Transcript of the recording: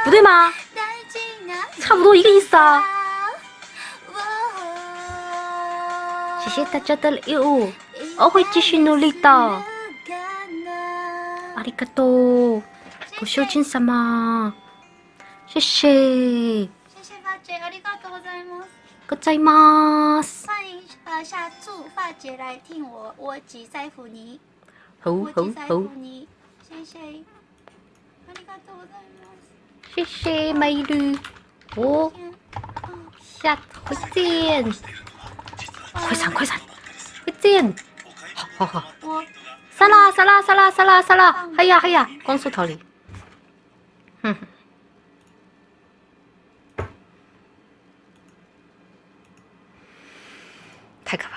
不对吗？差不多一个意思啊。谢谢大家的礼物，我会继续努力的。阿里嘎多，ご主人様，谢谢。 谢谢发姐，ありがとうございます。 ございます。 欢迎下祝发姐来听我挤在乎你， 好我好好挤在乎，你，谢谢，ありがとうございます。 谢谢美女，哦，下次会见，快闪快闪，会见，好好好， 我撒啦撒啦撒啦撒啦撒啦，哎呀哎呀，光速逃离，哼哼，太可怕。